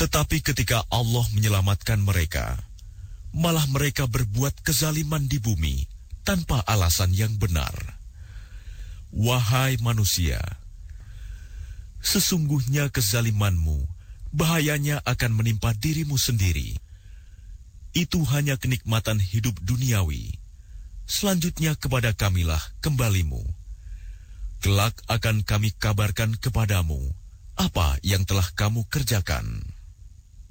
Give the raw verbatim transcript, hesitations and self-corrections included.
Tetapi ketika Allah menyelamatkan mereka, malah mereka berbuat kezaliman di bumi tanpa alasan yang benar. Wahai manusia, sesungguhnya kezalimanmu bahayanya akan menimpa dirimu sendiri. Itu hanya kenikmatan hidup duniawi. Selanjutnya kepada Kamilah kembalimu. Kelak akan kami kabarkan kepadamu apa yang telah kamu kerjakan.